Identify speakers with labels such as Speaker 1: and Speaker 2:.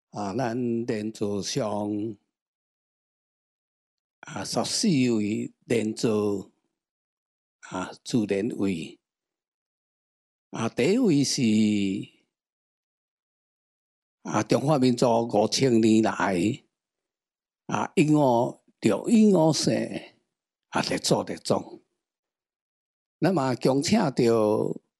Speaker 1: 咱连座上14位连座自然位第一位是中华民族5000年来鹦鹉生列祖。那么恭请到